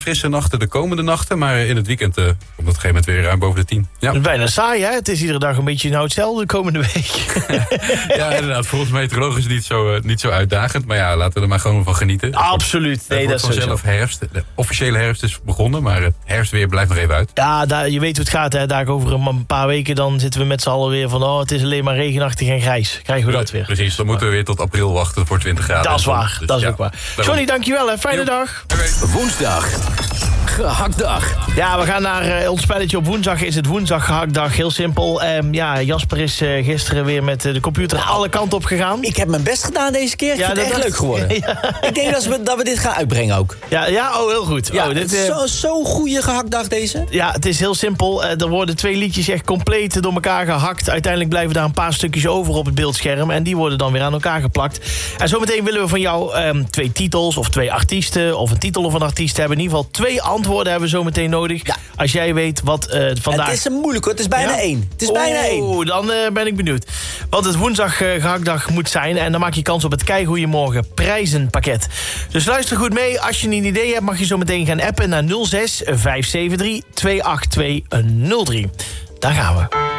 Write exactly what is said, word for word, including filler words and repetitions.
frisse nachten de komende nachten. Maar in het weekend uh, komt het op een gegeven moment weer ruim boven de tien. Ja. Bijna saai, hè? Het is iedere dag een beetje nou hetzelfde de komende week. Ja, inderdaad. Volgens meteorologen is het niet zo, uh, niet zo uitdagend. Maar ja, laten we er maar gewoon van genieten. Absoluut. Nee, het dat wordt is vanzelf herfst. De officiële herfst is begonnen, maar het herfstweer blijft nog even uit. Ja, daar, je weet hoe het gaat, hè? Daar over een paar weken dan zitten we met z'n allen weer van... oh, het is alleen maar regenachtig en grijs. Krijgen we dat weer. Precies, dan moeten we weer tot april wachten voor twintig graden. Dat is waar, dus, dat is ja, ook waar. Daarom. Johnny, dankjewel, hè. Fijne jo. dag. Okay. Woensdag. Gehaktdag. Ja, we gaan naar uh, ons spelletje op woensdag. Is het woensdag gehaktdag. Heel simpel. Um, ja, Jasper is uh, gisteren weer met uh, de computer nou, alle kanten op gegaan. Ik heb mijn best gedaan deze keer. Ik ja, vind het echt dat leuk geworden. Ja. Ik denk dat we, dat we dit gaan uitbrengen ook. Ja, ja oh, heel goed. Ja, oh, dit, uh, Zo'n zo goede gehaktdag deze. Ja, het is heel simpel. Uh, er worden twee liedjes echt compleet door elkaar gehakt. Uiteindelijk blijven daar een paar stukjes over op het beeldscherm. En die worden dan weer aan elkaar geplakt. En zometeen willen we van jou um, twee titels of twee artiesten... of een titel of een artiest hebben. In ieder geval twee antwoorden hebben we zometeen nodig. Ja. Als jij weet wat uh, vandaag... Het is een moeilijk hoor, het is bijna ja? één. Het is oh, bijna één. Oeh, dan uh, ben ik benieuwd. Wat het woensdag uh, gehaktdag moet zijn. En dan maak je kans op het Keigoeiemorgen prijzenpakket. Dus luister goed mee. Als je een idee hebt, mag je zo meteen gaan appen naar nul zes vijf zeven drie twee acht twee nul drie. Daar gaan we.